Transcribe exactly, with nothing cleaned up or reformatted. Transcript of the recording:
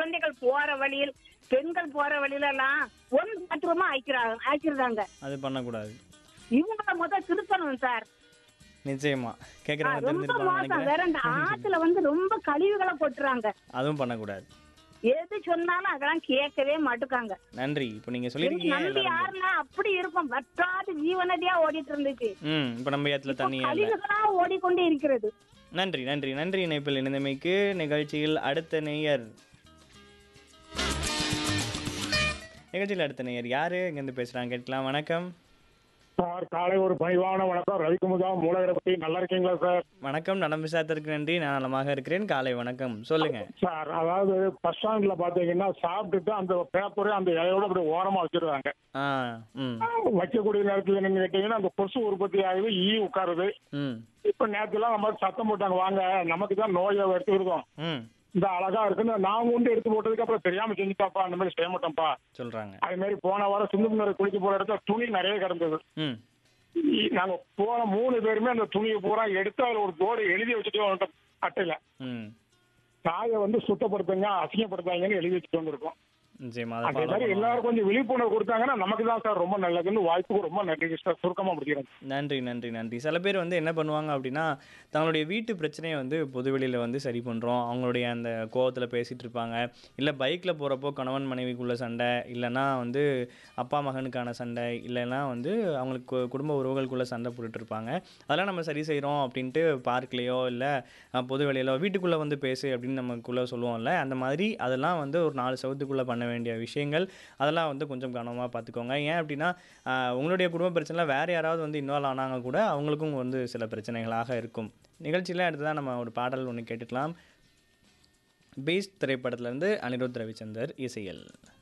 குழந்தைகள் போற வழியில் பெண்கள் போற வழியில எல்லாம் ஒன் பாத்ரூமா ஆக்கிறாங்க ஆக்கிருந்தாங்க. அது பண்ணக்கூடாது. இவங்கள முதல் திருத்தணும் சார். நிச்சயமா. கேட்குறவங்க ரொம்ப தெரிஞ்சிருப்பாங்கன்னு மோசம். வேற இந்த நினைக்கிறேன். ஆத்துல வந்து ரொம்ப கழிவுகளை கொட்டுறாங்க. அதுவும் பண்ணக்கூடாது. எது சொன்னாலும் அதெல்லாம் கேட்கவே மாட்டுக்காங்க. நன்றி. இப்போ நீங்க எனக்கு சொல்லியிருக்கீங்க நம்பி எல்லாரும். யாருன்னா அப்படி இருக்கும். வற்றாத ஜீவநதியா ஓடிட்டு இருந்துச்சு. ம் இப்போ நம்ம இடத்துல இப்போ தண்ணியே இல்லை. கழிவுகளா ஓடிக்கொண்டே இருக்கிறது. நன்றி நன்றி நன்றி இணைப்பில் இணைந்தமைக்கு. நிகழ்ச்சியில் அடுத்த நேயர் நிகழ்ச்சியில் அடுத்த நேயர் யாரு இங்கேருந்து பேசுறாங்க கேட்கலாம். வணக்கம் சார், காலை ஒரு பணிவான வணக்கம். ரவிக்குமுதா மூலகரப்பட்டி, நல்லா இருக்கீங்களா சார்? வணக்கம். நலம் விசாரத்திற்கு நன்றி. நான் நலமாக இருக்கிறேன். காலை வணக்கம். சொல்லுங்க. சார், அதாவது பஸ் ஸ்டாண்ட்ல பாத்தீங்கன்னா சாப்பிட்டுட்டு அந்த பேப்பரை அந்த இலையோட அப்படி ஓரமா வச்சிருவாங்க. ஆ ம் வைக்கக்கூடிய நேரத்துல என்னன்னு கேட்டீங்கன்னா அந்த கொசு உற்பத்தி ஆகுது, ஈ உட்காருது. ம் இப்ப நேரத்துல நம்ம சத்தம் போட்டாங்க, வாங்க நமக்கு தான் நோயை எடுத்துருக்கோம், ம் இந்த அழகா இருக்குன்னு நான் கொண்டு எடுத்து போட்டதுக்கு அப்புறம் தெரியாம செஞ்சுட்டாப்பா, அந்த மாதிரி செய்ய மாட்டோம்ப்பா. சொல்றாங்க. அதே மாதிரி போன வாரம் சிந்து குளிக்க போற இடத்துல துணி நிறைய கிடந்தது. ம் இ- நாங்க போன மூணு பேருமே அந்த துணியை பூரா எடுத்து அதுல ஒரு போர்டு எழுதி வச்சுட்டு வந்துட்டோம் அட்டையில. ம் தாயை வந்து சுத்தப்படுத்துங்க, அசிங்கப்படுத்தாங்கன்னு எழுதி வச்சுட்டு வந்திருக்கோம். நிச்சயமா அதை அதே follow மாதிரி பண்ணுவாங்க. எல்லாரும் கொஞ்சம் விழிப்புணர்வு கொடுத்தாங்கன்னா நமக்கு தான் சார் ரொம்ப நல்லதுன்னு. வாய்ப்புக்கு ரொம்ப நன்றி சார். சுருக்கமா முடிக்கிறேன். நன்றி நன்றி நன்றி. சில பேர் வந்து என்ன பண்ணுவாங்க அப்படின்னா, தங்களுடைய வீட்டு பிரச்சனையை வந்து பொதுவெளியில் வந்து சரி பண்ணுறோம், அவங்களுடைய அந்த கோவத்தில் பேசிகிட்டு இருப்பாங்க. இல்லை பைக்கில் போகிறப்போ கணவன் மனைவிக்குள்ள சண்டை, இல்லைன்னா வந்து அப்பா மகனுக்கான சண்டை, இல்லைன்னா வந்து அவங்களுக்கு கு- குடும்ப உறவுகளுக்குள்ள சண்டை போட்டுட்டு இருப்பாங்க. அதெல்லாம் நம்ம சரி செய்கிறோம் அப்படின்ட்டு பார்க்லேயோ இல்லை பொது வெளியிலோ வீட்டுக்குள்ளே வந்து பேசு அப்படின்னு நமக்குள்ளே சொல்லுவோம்ல, அந்த மாதிரி அதெல்லாம் வந்து ஒரு நாலு சவுத்துக்குள்ளே பண்ண வேண்டிய விஷயங்கள். அதெல்லாம் வந்து கொஞ்சம் கவனமாக பார்த்துக்கோங்க. ஏன் அப்படின்னா ஆஹ், உங்களுடைய குடும்ப பிரச்சனை வேறு யாராவது வந்து இன்வால்வ் ஆனாங்க கூட அவங்களுக்கும் வந்து சில பிரச்சனைகளாக இருக்கும். நிகழ்ச்சியில் அடுத்ததான் நம்ம ஒரு பாடல் ஒன்று கேட்டுக்கலாம். பீஸ்ட் திரைப்படத்திலேருந்து அனிருத் ரவிச்சந்தர் இசையில்.